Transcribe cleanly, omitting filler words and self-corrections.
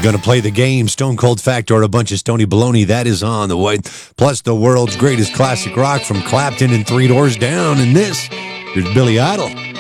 Gonna play the game, Stone Cold Fact or a bunch of stony baloney. That is on the way. Plus the world's greatest classic rock from Clapton and Three Doors Down. And this, here's Billy Idol.